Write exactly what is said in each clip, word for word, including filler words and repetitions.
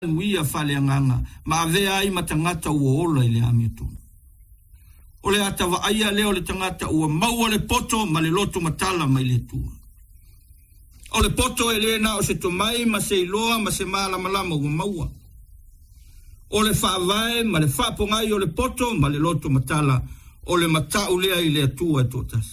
Wia fale nganga ma avea ai matangata ua ola i le amitu. O le atawa aia leo le tangata ua maua le poto ma le loto matala mai le tua. O le poto e le na o se tomai ma se iloa ma se maa lama lama ua maua. O le whaavae ma le whaapongai o le poto ma le loto matala o le matau lea i le atua e totas.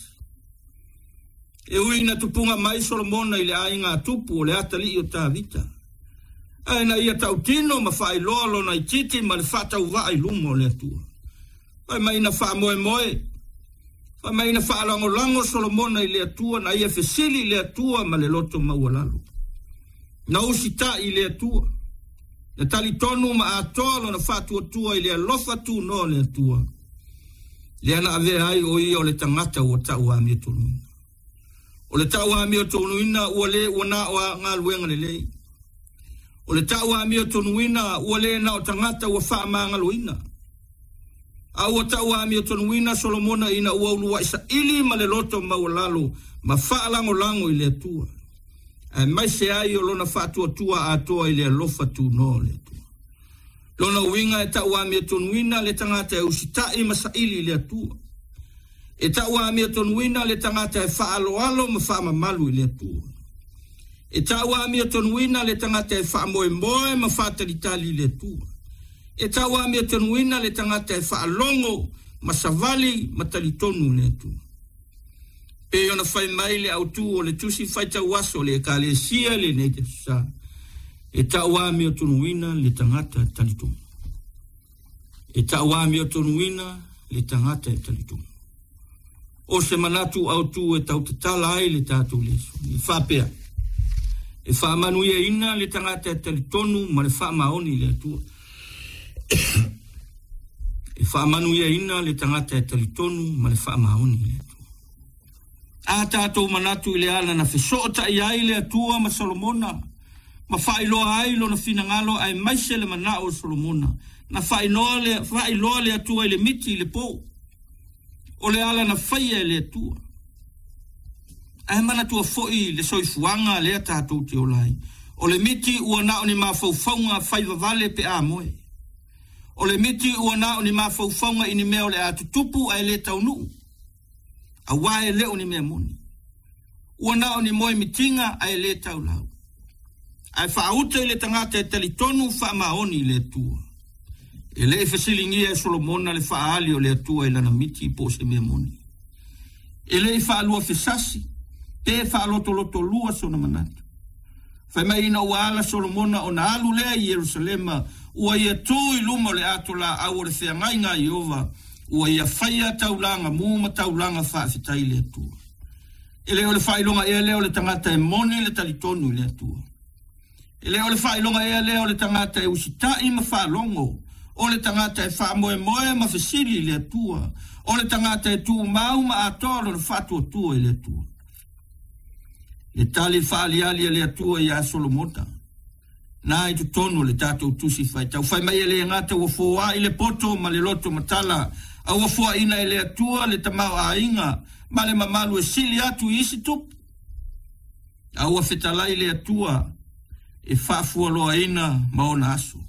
E ui na tupunga mai Solomona i le ainga tupu o le atali o tā vita. Aina ia tautino ma fai loa lo na ititi ma le fata uva i lumo le atua. Fai mai na faa moe moe. Fai mai na faa lango lango Solomona i le atua na ia fesili le atua ma le loto maua lalo. Na usita i le atua. Na tali tonu ma atoa lo na fatu atua i le alofa tu no le atua. Le ana ave ai o ia o le tangata ua tau a mia tonuina. O le tau a mia tonuina ua le ua na o ngā luenga le lei. O le tau a mia tonuina ua le na o tangata ua wha maa ngaloina. A ua tau a mia tonuina Solomona ina ua ulua isa ili ma le loto maua lalo ma wha lango lango i le atua. A mai se ai o lona wha atua tua a toa i le alofa tu no le atua. Lona uinga e tau a mia tonuina le tangata e usitai ma sa ili le atua. E tau a mia tonuina le tangata e wha alo alo ma wha mamalu i le atua. E tau a mia tonuina le tangata e wha moe moe ma wha talitali le tua. E tau a mia tonuina le tangata e wha longo ma savali ma talitonu le tua. Pe yona whai mai le autu o le tusi whai tau aso le ka le sia le neite sa. E tau a mia tonuina le tangata e talitonu. E tau a mia tonuina le tangata e talitonu. O se manatu autu e tau te tala ai le tātou leso. E whapea. E wha manuia ina le tangata e talitonu ma le wha maoni le atua. E wha manuia ina le tangata e talitonu ma le wha maoni le atua. A tātou manatu i le ala na whesota i ai le atua ma Solomona. Ma wha iloa ai lo na finangalo ai maise le mana o Solomona. Na wha iloa le, wha iloa le atua i le miti i le po. O le ala na whaia le atua. Ai mana tua foi le soifuanga le tātou te olai. O le miti ua nao ni mawhauwhaunga whaiva vale pe a moe. O le miti ua nao ni mawhauwhaunga ini mea o le atutupu ai le taunu. A wae leo ni mea moni. Ua nao ni moe mitinga ai le taulau. Ai whaauta i le tangata e talitonu wha maoni le tua. E le e whasilingia e Solomona le whaali o le atua i lana miti po se mea moni. E le e whaalua whesasi. Te whaaloto loto lua sona manatu. Whai mai ina ua ala Solomona o na alu lea i Jerusalema. Ua ia tū i luma le atola au o le wheangai ngā Iova. Ua ia whaia taulanga mūma taulanga whaafitai le atua. E leo le whailonga ea leo le tangata e moni le talitonu le atua. E leo le whailonga ea leo le tangata e usitai ma whalongo. O le tangata e whaamoe moe ma whesiri le atua. O le tangata e tū mau ma atoro le whātua tua i le atua. Le tali whaali ali le atua i a Solomona. Nā i tu tono le tātou tusi whai tau. Whai mai le ngata ua fōa i le poto ma le loto matala. A ua fōa ina i le atua le tamau a inga. Ma le mamalu e sili atu i isi tupu. A ua whetalai le atua e whaafua loa ina ma ona aso.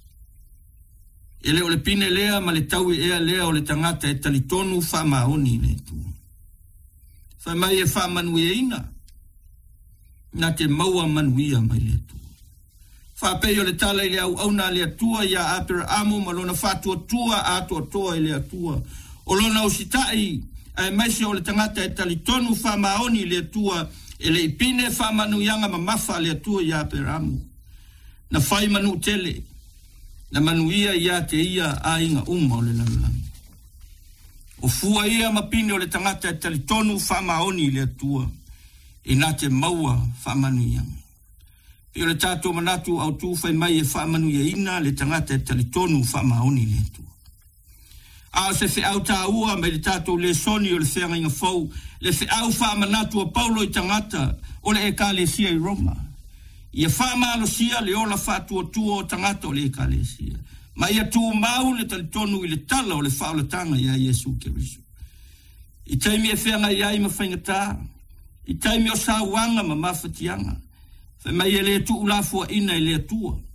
E leo le pine lea ma le tau i ea lea o le tangata e talitonu wha maoni le atua. Whai mai e wha manu e ina. Na te maua manuia mai le atua. Whapei o le tala i le au auna le atua ia apera amo ma lona whatua tua atua toa i le atua. O lona usitai ai maise o le tangata e talitonu wha maoni le atua e le ipine wha manuianga ma mafa le atua ia apera amo. Na whai manu tele. Na manuia ia te ia a inga uma o le lalulangi. O fua ia mapine o le tangata e talitonu wha maoni le atua. E nā te maua whaamanuianga. Pio le tātou manatu au tū whai mai e whaamanuia ina le tangata e talitonu whaamaoni le atua. A se whi au tā ua mai le tātou le soni o le whenga inga whau, le whi au whaamanatu a Paulo i tangata o le ekalesia i Roma. Ia whaamalo sia le ola whaatua tua o tangata o le ekalesia. Ma ia tū mau le talitonu i le tala o le whaolatanga ia Iesu Keriso. I taimi e whenga iai ma whaingataa. I taimi o sa wanga ma mawhatianga. Whai mai e le tu ulafua ina i le atua.